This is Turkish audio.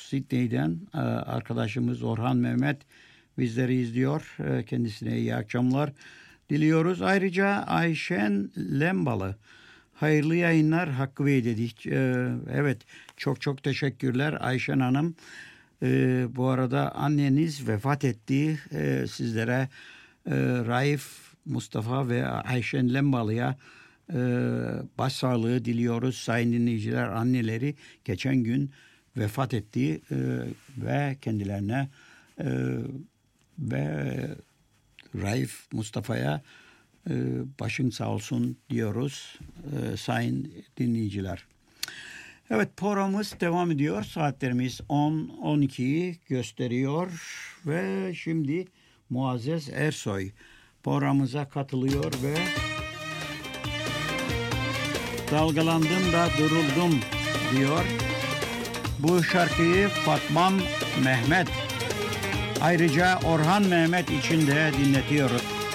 Sydney'den arkadaşımız Orhan Mehmet bizleri izliyor. Kendisine iyi akşamlar diliyoruz. Ayrıca Ayşen Lembalı, hayırlı yayınlar Hakkı Bey dedik. Evet, çok teşekkürler Ayşen Hanım. Bu arada anneniz vefat etti. Sizlere Raif Mustafa ve Ayşen Lembalı'ya başsağlığı diliyoruz. Sayın dinleyiciler, anneleri geçen gün vefat etti ve kendilerine ve Raif Mustafa'ya başın sağ olsun diyoruz sayın dinleyiciler. Evet, programımız devam ediyor. Saatlerimiz 10-12'yi gösteriyor ve şimdi Muazzez Ersoy programımıza katılıyor ve dalgalandım da duruldum diyor. Bu şarkıyı Fatmam Mehmet, ayrıca Orhan Mehmet için de dinletiyoruz.